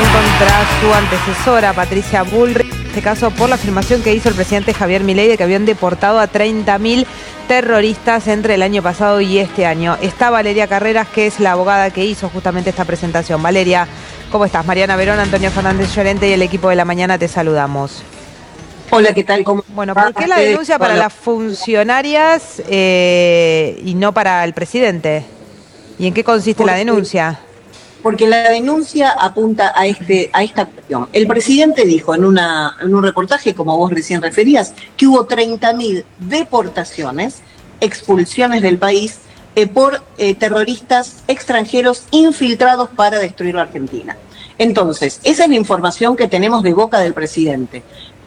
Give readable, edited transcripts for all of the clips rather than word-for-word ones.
contra su antecesora, Patricia Bullrich, en este caso por la afirmación que hizo el presidente Javier Milei de que habían deportado a 30.000 terroristas entre el año pasado y este año. Está Valeria Carreras, que es la abogada que hizo justamente esta presentación. Valeria, ¿cómo estás? Mariana Verón, Antonio Fernández Llorente y el equipo de La Mañana te saludamos. Hola, ¿qué tal? ¿Cómo? Bueno, ¿por qué la denuncia para las funcionarias y no para el presidente? ¿Y en qué consiste la denuncia? Porque la denuncia apunta a esta cuestión. El presidente dijo en un reportaje, como vos recién referías, que hubo 30.000 deportaciones, expulsiones del país por terroristas extranjeros infiltrados para destruir la Argentina. Entonces, esa es la información que tenemos de boca del presidente.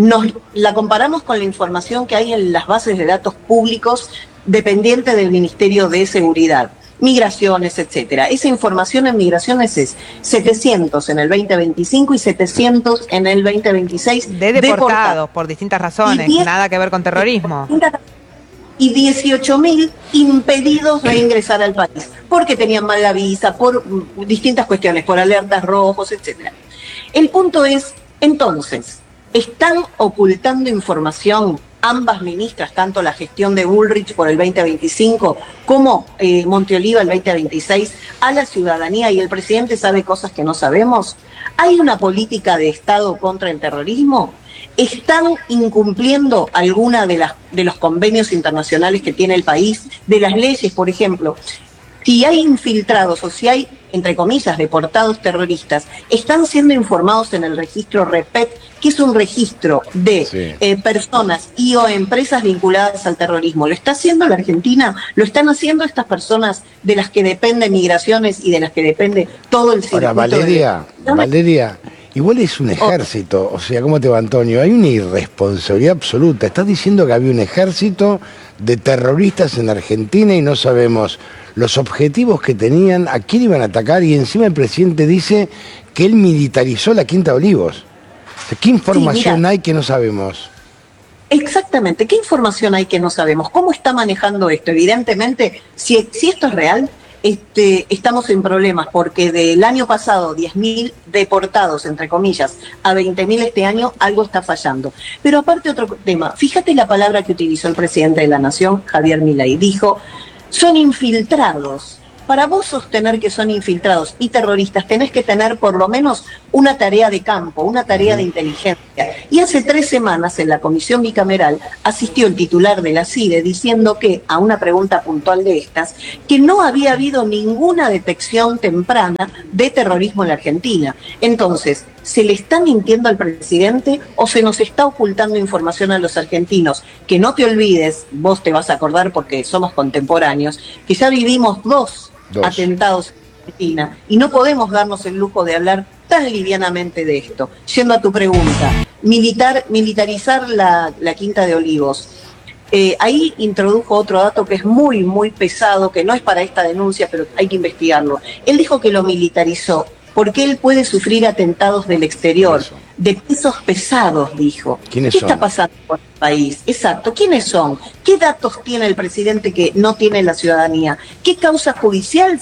La comparamos con la información que hay en las bases de datos públicos dependientes del Ministerio de Seguridad. Migraciones, etcétera. Esa información en migraciones es 700 en el 2025 y 700 en el 2026. De deportados por distintas razones, nada que ver con terrorismo. Y 18.000 impedidos de ingresar al país, porque tenían mala visa, por distintas cuestiones, por alertas rojos, etcétera. El punto es, entonces, ¿están ocultando información ambas ministras, tanto la gestión de Bullrich por el 2025 como Monteoliva el 2026, a la ciudadanía, y el presidente sabe cosas que no sabemos? ¿Hay una política de Estado contra el terrorismo? ¿Están incumpliendo alguna de los convenios internacionales que tiene el país, de las leyes, por ejemplo? Si hay infiltrados o si hay, entre comillas, deportados terroristas, están siendo informados en el registro REPET, que es un registro de personas y o empresas vinculadas al terrorismo. ¿Lo está haciendo la Argentina? ¿Lo están haciendo estas personas de las que depende migraciones y de las que depende todo el circuito? Ahora, Valeria, igual es un ejército, o sea, ¿cómo te va, Antonio? Hay una irresponsabilidad absoluta. Estás diciendo que había un ejército de terroristas en Argentina y no sabemos los objetivos que tenían, a quién iban a atacar, y encima el presidente dice que él militarizó la Quinta de Olivos. ¿Qué información hay que no sabemos? Exactamente, ¿qué información hay que no sabemos? ¿Cómo está manejando esto? Evidentemente, si esto es real, estamos en problemas, porque del año pasado 10.000 deportados, entre comillas, a 20.000 este año, algo está fallando. Pero aparte otro tema, fíjate la palabra que utilizó el presidente de la Nación, Javier Milei, dijo: son infiltrados. Para vos sostener que son infiltrados y terroristas, tenés que tener por lo menos una tarea de campo, una tarea de inteligencia. Y hace 3 semanas en la comisión bicameral asistió el titular de la CIDE diciendo que, a una pregunta puntual de estas, que no había habido ninguna detección temprana de terrorismo en la Argentina. Entonces, ¿se le está mintiendo al presidente o se nos está ocultando información a los argentinos? Que no te olvides, vos te vas a acordar porque somos contemporáneos, que ya vivimos dos atentados en Argentina y no podemos darnos el lujo de hablar tan livianamente de esto. Yendo a tu pregunta, militarizar la Quinta de Olivos. Ahí introdujo otro dato que es muy, muy pesado, que no es para esta denuncia, pero hay que investigarlo. Él dijo que lo militarizó porque él puede sufrir atentados del exterior, de pesos pesados, dijo. ¿Quiénes son? ¿Qué está pasando por el país? Exacto, ¿quiénes son? ¿Qué datos tiene el presidente que no tiene la ciudadanía? ¿Qué causa judicial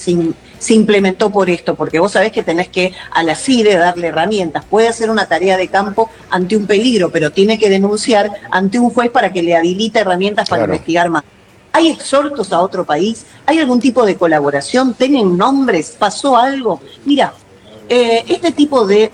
se implementó por esto? Porque vos sabés que tenés que a la CIDE darle herramientas. Puede hacer una tarea de campo ante un peligro, pero tiene que denunciar ante un juez para que le habilite herramientas para investigar más. ¿Hay exhortos a otro país? ¿Hay algún tipo de colaboración? ¿Tienen nombres? ¿Pasó algo? Mira, este tipo de...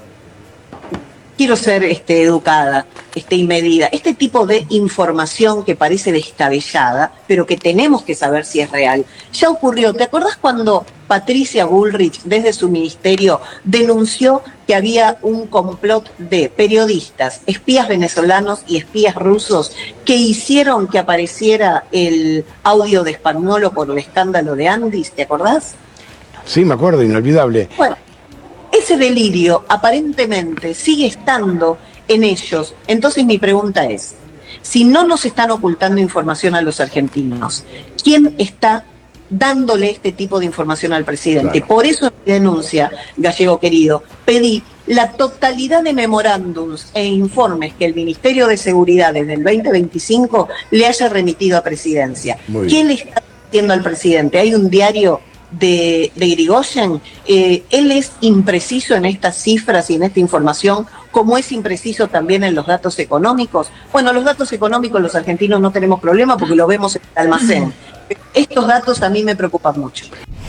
Quiero ser educada y medida. Este tipo de información que parece descabellada, pero que tenemos que saber si es real, ya ocurrió. ¿Te acordás cuando Patricia Bullrich, desde su ministerio, denunció que había un complot de periodistas, espías venezolanos y espías rusos que hicieron que apareciera el audio de Spagnuolo por el escándalo de Andis? ¿Te acordás? Sí, me acuerdo, inolvidable. Bueno, ese delirio aparentemente sigue estando en ellos. Entonces mi pregunta es, si no nos están ocultando información a los argentinos, ¿quién está dándole este tipo de información al presidente? Claro. Por eso en mi denuncia, Gallego querido, pedí la totalidad de memorándums e informes que el Ministerio de Seguridad desde el 2025 le haya remitido a Presidencia. ¿Qué le está diciendo al presidente? Hay un diario de Irigoyen, él es impreciso en estas cifras y en esta información, como es impreciso también en los datos económicos. Bueno, los datos económicos los argentinos no tenemos problema porque lo vemos en el almacén. Estos datos a mí me preocupan mucho.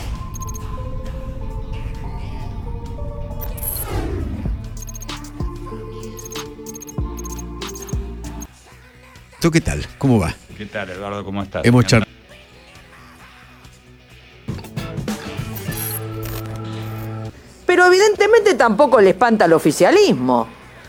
¿Tú qué tal? ¿Cómo va? ¿Qué tal, Eduardo? ¿Cómo estás? Hemos charlado. Pero evidentemente tampoco le espanta al oficialismo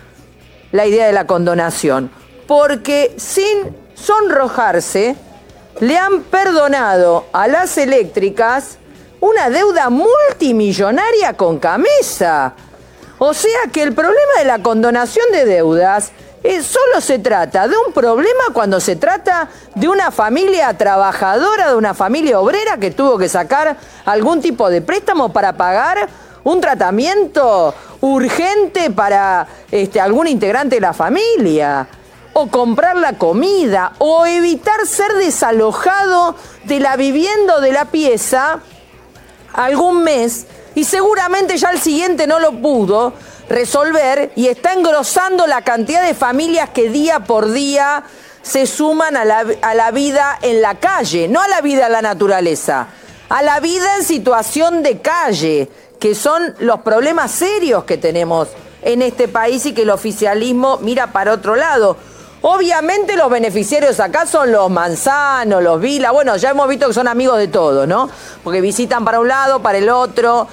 la idea de la condonación, porque sin sonrojarse le han perdonado a las eléctricas una deuda multimillonaria con Camesa. O sea que el problema de la condonación de deudas solo se trata de un problema cuando se trata de una familia trabajadora, de una familia obrera que tuvo que sacar algún tipo de préstamo para pagar un tratamiento urgente para algún integrante de la familia, o comprar la comida, o evitar ser desalojado de la vivienda o de la pieza algún mes, y seguramente ya el siguiente no lo pudo resolver y está engrosando la cantidad de familias que día por día se suman a la vida en la calle, no a la vida en la naturaleza, a la vida en situación de calle, que son los problemas serios que tenemos en este país y que el oficialismo mira para otro lado. Obviamente los beneficiarios acá son los Manzano, los Vila, bueno, ya hemos visto que son amigos de todos, ¿no? Porque visitan para un lado, para el otro,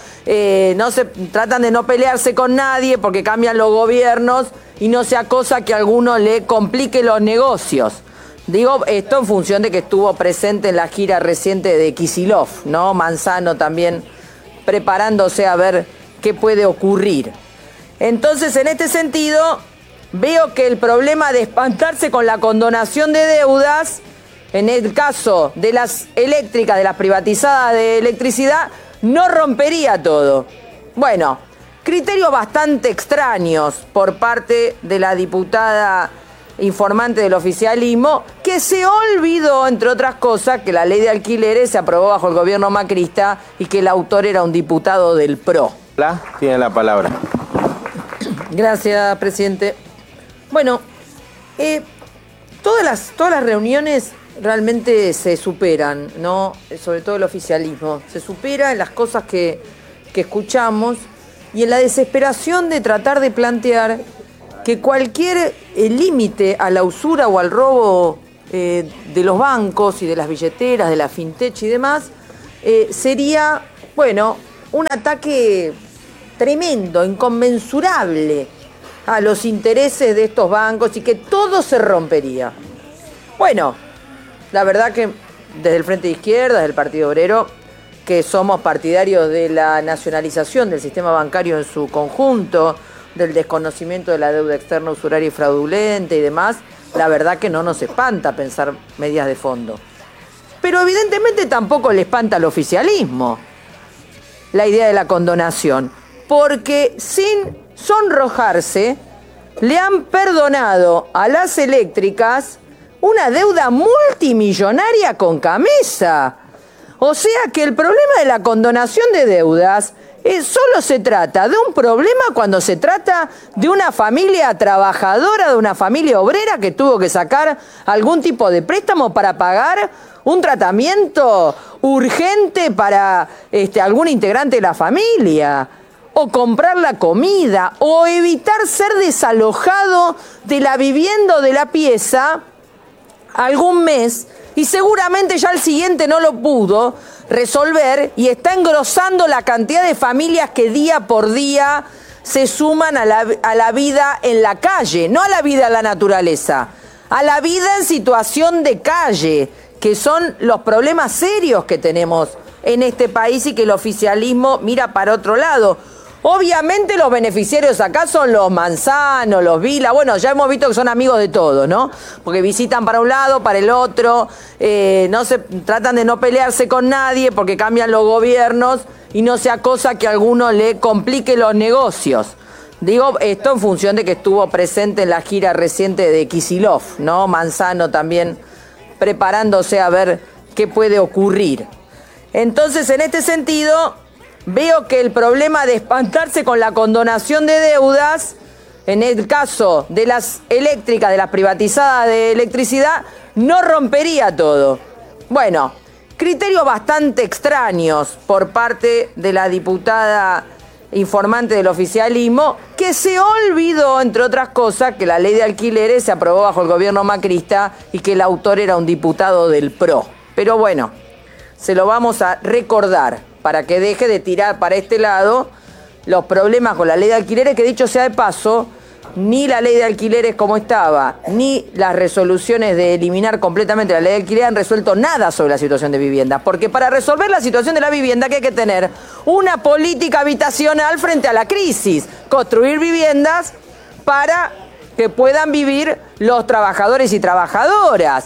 tratan de no pelearse con nadie porque cambian los gobiernos y no sea cosa que a alguno le complique los negocios. Digo esto en función de que estuvo presente en la gira reciente de Kicillof, ¿no? Manzano también preparándose a ver qué puede ocurrir. Entonces, en este sentido, veo que el problema de espantarse con la condonación de deudas, en el caso de las eléctricas, de las privatizadas de electricidad, no rompería todo. Bueno, criterios bastante extraños por parte de la diputada informante del oficialismo, que se olvidó, entre otras cosas, que la ley de alquileres se aprobó bajo el gobierno macrista y que el autor era un diputado del PRO. Tiene la palabra. Gracias, presidente. Bueno, todas las reuniones realmente se superan, ¿no? Sobre todo el oficialismo. Se supera en las cosas que escuchamos y en la desesperación de tratar de plantear que cualquier límite a la usura o al robo de los bancos y de las billeteras, de la fintech y demás, sería, bueno, un ataque tremendo, inconmensurable a los intereses de estos bancos y que todo se rompería. Bueno, la verdad que desde el Frente de Izquierda, desde el Partido Obrero, que somos partidarios de la nacionalización del sistema bancario en su conjunto, del desconocimiento de la deuda externa usuraria y fraudulenta y demás, la verdad que no nos espanta pensar medidas de fondo. Pero evidentemente tampoco le espanta al oficialismo la idea de la condonación, porque sin sonrojarse le han perdonado a las eléctricas una deuda multimillonaria con Camesa. O sea que el problema de la condonación de deudas solo se trata de un problema cuando se trata de una familia trabajadora, de una familia obrera que tuvo que sacar algún tipo de préstamo para pagar un tratamiento urgente para algún integrante de la familia, o comprar la comida, o evitar ser desalojado de la vivienda o de la pieza algún mes, y seguramente ya el siguiente no lo pudo resolver y está engrosando la cantidad de familias que día por día se suman a la vida en la calle, no a la vida en la naturaleza, a la vida en situación de calle, que son los problemas serios que tenemos en este país y que el oficialismo mira para otro lado. Obviamente los beneficiarios acá son los Manzano, los Vila, bueno, ya hemos visto que son amigos de todos, ¿no? Porque visitan para un lado, para el otro, tratan de no pelearse con nadie porque cambian los gobiernos y no sea cosa que a alguno le complique los negocios. Digo esto en función de que estuvo presente en la gira reciente de Kicillof, ¿no? Manzano también preparándose a ver qué puede ocurrir. Entonces, en este sentido, veo que el problema de espantarse con la condonación de deudas, en el caso de las eléctricas, de las privatizadas de electricidad, no rompería todo. Bueno, criterios bastante extraños por parte de la diputada informante del oficialismo, que se olvidó, entre otras cosas, que la ley de alquileres se aprobó bajo el gobierno macrista y que el autor era un diputado del PRO. Pero bueno, se lo vamos a recordar para que deje de tirar para este lado los problemas con la ley de alquileres, que dicho sea de paso, ni la ley de alquileres como estaba, ni las resoluciones de eliminar completamente la ley de alquileres han resuelto nada sobre la situación de viviendas. Porque para resolver la situación de la vivienda, ¿qué hay que tener? Una política habitacional frente a la crisis. Construir viviendas para que puedan vivir los trabajadores y trabajadoras.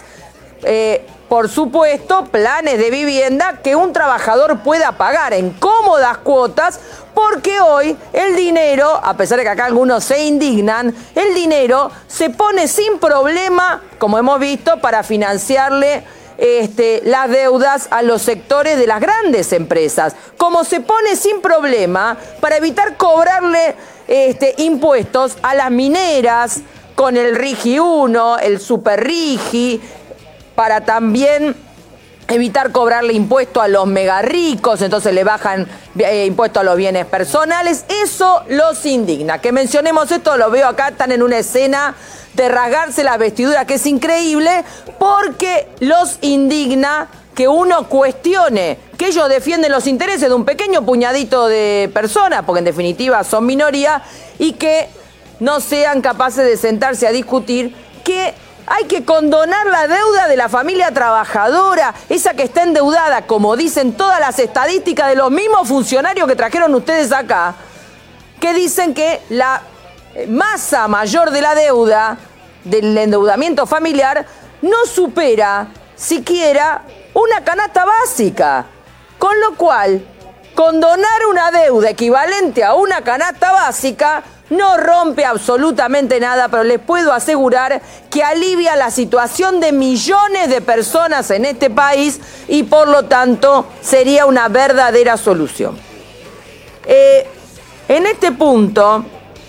Por supuesto, planes de vivienda que un trabajador pueda pagar en cómodas cuotas, porque hoy el dinero, a pesar de que acá algunos se indignan, el dinero se pone sin problema, como hemos visto, para financiarle las deudas a los sectores de las grandes empresas, como se pone sin problema para evitar cobrarle impuestos a las mineras con el RIGI 1, el Super RIGI, para también evitar cobrarle impuesto a los mega ricos, entonces le bajan impuesto a los bienes personales. Eso los indigna. Que mencionemos esto, lo veo acá, están en una escena de rasgarse la vestidura, que es increíble, porque los indigna que uno cuestione que ellos defienden los intereses de un pequeño puñadito de personas, porque en definitiva son minoría, y que no sean capaces de sentarse a discutir que hay que condonar la deuda de la familia trabajadora, esa que está endeudada, como dicen todas las estadísticas de los mismos funcionarios que trajeron ustedes acá, que dicen que la masa mayor de la deuda, del endeudamiento familiar, no supera siquiera una canasta básica. Con lo cual, condonar una deuda equivalente a una canasta básica no rompe absolutamente nada, pero les puedo asegurar que alivia la situación de millones de personas en este país y por lo tanto sería una verdadera solución. En este punto,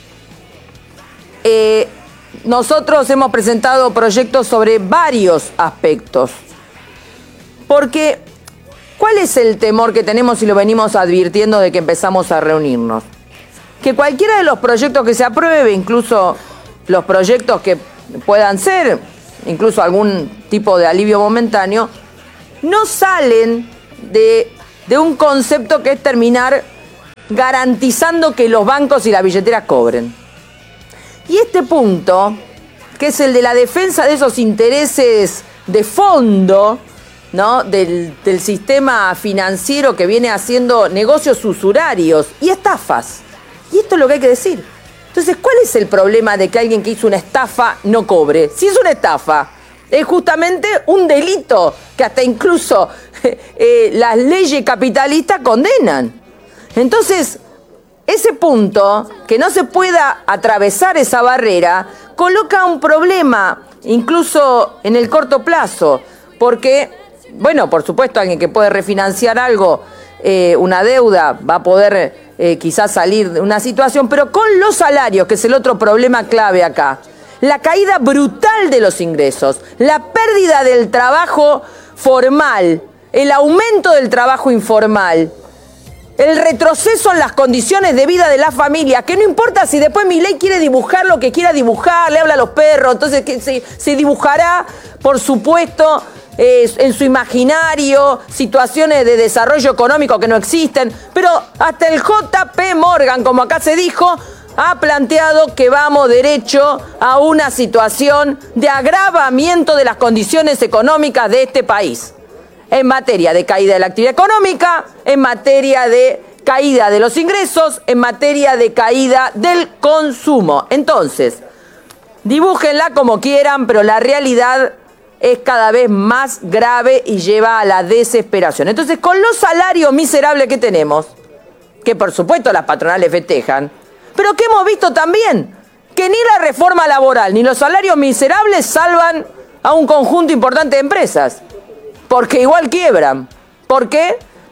nosotros hemos presentado proyectos sobre varios aspectos. Porque, ¿cuál es el temor que tenemos y lo venimos advirtiendo de que empezamos a reunirnos? Que cualquiera de los proyectos que se apruebe, incluso los proyectos que puedan ser, incluso algún tipo de alivio momentáneo, no salen de un concepto que es terminar garantizando que los bancos y las billeteras cobren. Y este punto, que es el de la defensa de esos intereses de fondo, ¿no? del sistema financiero que viene haciendo negocios usurarios y estafas. Y esto es lo que hay que decir. Entonces, ¿cuál es el problema de que alguien que hizo una estafa no cobre? Si es una estafa, es justamente un delito que hasta incluso las leyes capitalistas condenan. Entonces, ese punto, que no se pueda atravesar esa barrera, coloca un problema, incluso en el corto plazo, porque, bueno, por supuesto, alguien que puede refinanciar algo, una deuda, va a poder quizás salir de una situación, pero con los salarios, que es el otro problema clave acá, la caída brutal de los ingresos, la pérdida del trabajo formal, el aumento del trabajo informal, el retroceso en las condiciones de vida de la familia, que no importa si después Milei quiere dibujar lo que quiera dibujar, le habla a los perros, entonces que se dibujará, por supuesto, en su imaginario, situaciones de desarrollo económico que no existen, pero hasta el JP Morgan, como acá se dijo, ha planteado que vamos derecho a una situación de agravamiento de las condiciones económicas de este país, en materia de caída de la actividad económica, en materia de caída de los ingresos, en materia de caída del consumo. Entonces, dibújenla como quieran, pero la realidad es cada vez más grave y lleva a la desesperación. Entonces, con los salarios miserables que tenemos, que por supuesto las patronales festejan, pero que hemos visto también que ni la reforma laboral ni los salarios miserables salvan a un conjunto importante de empresas, porque igual quiebran. ¿Por qué?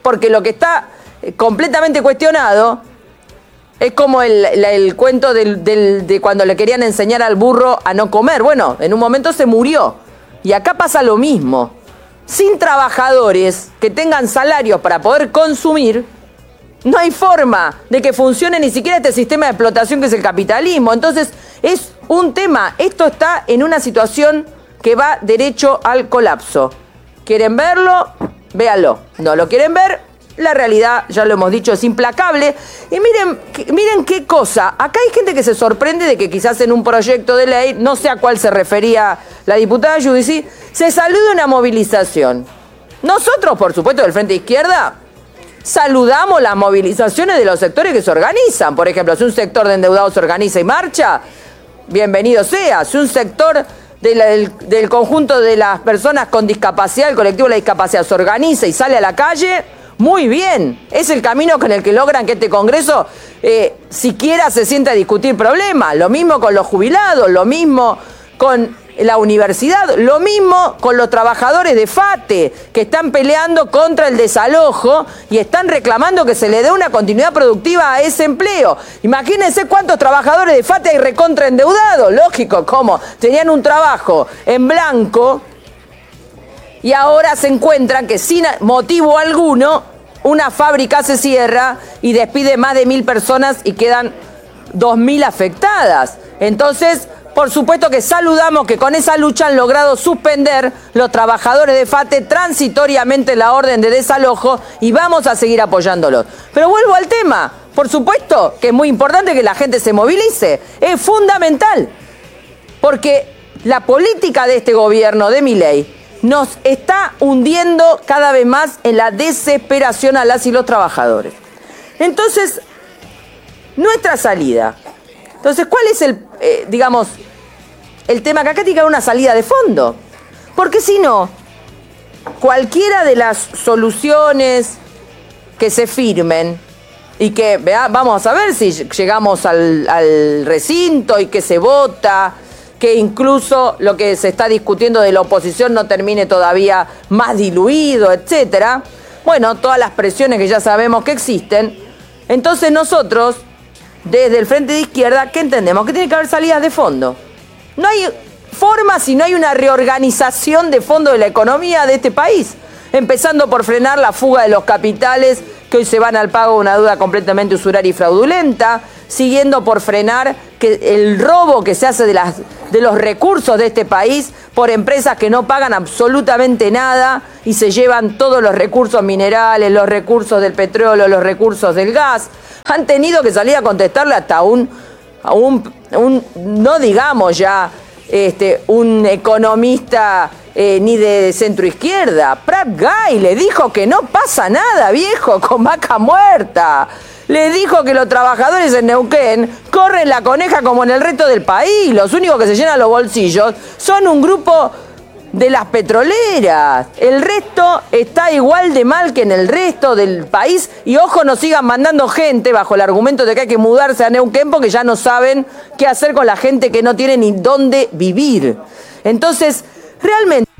porque lo que está completamente cuestionado es como el cuento de cuando le querían enseñar al burro a no comer. Bueno, en un momento se murió. Y acá pasa lo mismo. Sin trabajadores que tengan salarios para poder consumir, no hay forma de que funcione ni siquiera este sistema de explotación que es el capitalismo. Entonces, es un tema. Esto está en una situación que va derecho al colapso. ¿Quieren verlo? Véanlo. ¿No lo quieren ver? La realidad, ya lo hemos dicho, es implacable. Y miren qué cosa. Acá hay gente que se sorprende de que quizás en un proyecto de ley, no sé a cuál se refería la diputada Giudici, se salude una movilización. Nosotros, por supuesto, del Frente Izquierda, saludamos las movilizaciones de los sectores que se organizan. Por ejemplo, si un sector de endeudados se organiza y marcha, bienvenido sea. Si un sector del conjunto de las personas con discapacidad, el colectivo de la discapacidad, se organiza y sale a la calle, muy bien. Es el camino con el que logran que este Congreso siquiera se sienta a discutir problemas. Lo mismo con los jubilados, lo mismo con la universidad, lo mismo con los trabajadores de FATE, que están peleando contra el desalojo y están reclamando que se le dé una continuidad productiva a ese empleo. Imagínense cuántos trabajadores de FATE hay recontra endeudados. Lógico, ¿cómo? Tenían un trabajo en blanco y ahora se encuentran que sin motivo alguno una fábrica se cierra y despide más de 1.000 personas y quedan 2.000 afectadas. Entonces, por supuesto que saludamos que con esa lucha han logrado suspender los trabajadores de FATE transitoriamente la orden de desalojo y vamos a seguir apoyándolos. Pero vuelvo al tema. Por supuesto que es muy importante que la gente se movilice. Es fundamental. Porque la política de este gobierno de Milei nos está hundiendo cada vez más en la desesperación a las y los trabajadores. Entonces, nuestra salida. Entonces, ¿cuál es el tema? Que acá tiene que haber una salida de fondo. Porque si no, cualquiera de las soluciones que se firmen y que vamos a ver si llegamos al recinto y que se vota, que incluso lo que se está discutiendo de la oposición no termine todavía más diluido, etcétera. Bueno, todas las presiones que ya sabemos que existen. Entonces nosotros, desde el Frente de Izquierda, ¿qué entendemos? Que tiene que haber salidas de fondo. No hay forma si no hay una reorganización de fondo de la economía de este país. Empezando por frenar la fuga de los capitales que hoy se van al pago de una deuda completamente usuraria y fraudulenta. Siguiendo por frenar el robo que se hace de los recursos de este país por empresas que no pagan absolutamente nada y se llevan todos los recursos minerales, los recursos del petróleo, los recursos del gas. Han tenido que salir a contestarle hasta no digamos ya, un economista ni de centro izquierda. Prat Guy le dijo que no pasa nada, viejo, con vaca muerta. Le dijo que los trabajadores en Neuquén corren la coneja como en el resto del país. Los únicos que se llenan los bolsillos son un grupo de las petroleras. El resto está igual de mal que en el resto del país. Y ojo, no sigan mandando gente bajo el argumento de que hay que mudarse a Neuquén porque ya no saben qué hacer con la gente que no tiene ni dónde vivir. Entonces, realmente...